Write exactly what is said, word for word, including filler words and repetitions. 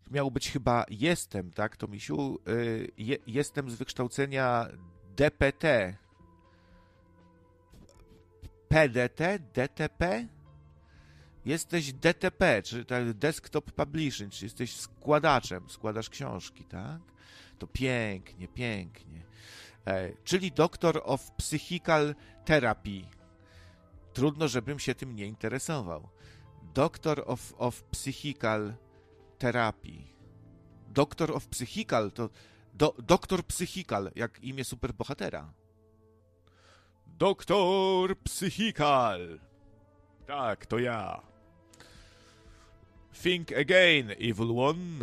miał być chyba jestem, tak, to misiu? Y, je, jestem z wykształcenia D P T. P D T? D T P? Jesteś D T P, czyli tak, Desktop Publishing, czyli jesteś składaczem, składasz książki, tak? To pięknie, pięknie. E, czyli Doctor of Psychical Therapy. Trudno, żebym się tym nie interesował. Doctor of, of Psychical Therapy. Doctor of Psychical to do, Doktor Psychical, jak imię superbohatera. Doktor Psychical. Tak, to ja. Think again, evil one.